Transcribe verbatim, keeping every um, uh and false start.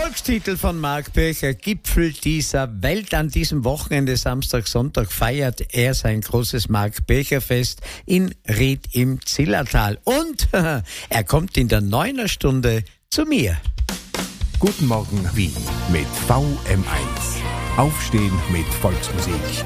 Erfolgstitel von Marc Bircher, Gipfel dieser Welt. An diesem Wochenende, Samstag, Sonntag, feiert er sein großes Marc-Bircher-Fest in Ried im Zillertal. Und er kommt in der neuner Stunde zu mir. Guten Morgen Wien mit V M eins. Aufstehen mit Volksmusik.